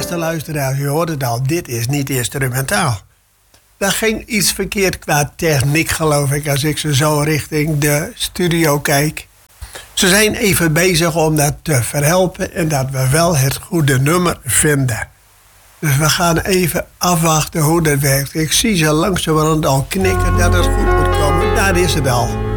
Beste luisteraars, je hoort het al, dit is niet instrumentaal. Er ging iets verkeerd qua techniek, geloof ik, als ik zo richting de studio kijk. Ze zijn even bezig om dat te verhelpen en dat we wel het goede nummer vinden. Dus we gaan even afwachten hoe dat werkt. Ik zie ze langzamerhand al knikken dat het goed moet komen. Daar is het al.